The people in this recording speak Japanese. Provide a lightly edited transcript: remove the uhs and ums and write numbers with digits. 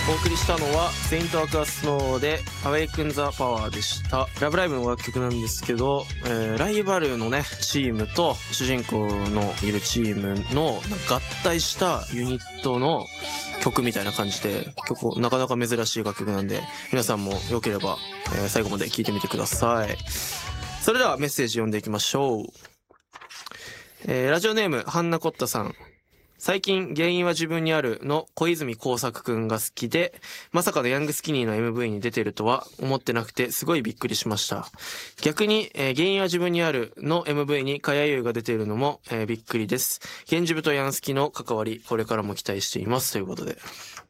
お送りしたのはセイントアクアスノーでアウェイクンザパワーでした。ラブライブの楽曲なんですけど、ライバルのねチームと主人公のいるチームの合体したユニットの曲みたいな感じで、結構なかなか珍しい楽曲なんで、皆さんもよければ、最後まで聴いてみてください。それではメッセージ読んでいきましょう。ラジオネームハンナコッタさん。最近原因は自分にあるの小泉耕作くんが好きで、まさかのヤングスキニーの MV に出てるとは思ってなくてすごいびっくりしました。逆に、原因は自分にあるの MV にかやゆうが出ているのも、びっくりです。源氏部とヤンスキの関わり、これからも期待していますということで。